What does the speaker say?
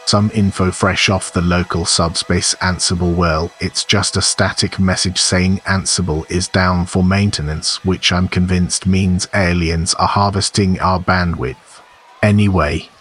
Some info fresh off the local subspace Ansible whirl. It's just a static message saying Ansible is down for maintenance, which I'm convinced means aliens are harvesting our bandwidth. Anyway,